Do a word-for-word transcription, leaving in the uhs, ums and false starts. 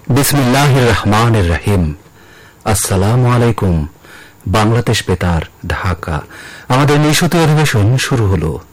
বিসমিল্লাহির রহমানির রহিম। আসসালামু আলাইকুম। বাংলাদেশ বেতার, ঢাকা। আমাদের নিশতি অধিবেশন শুরু হলো।